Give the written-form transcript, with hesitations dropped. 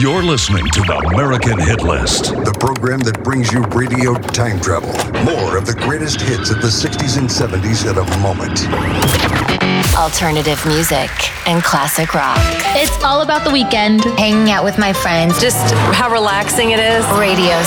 You're listening to the American Hit List, the program that brings you radio time travel. More of the greatest hits of the 60s and 70s in a moment. Alternative music and classic rock. It's all about the weekend. Hanging out with my friends. Just how relaxing it is. Radio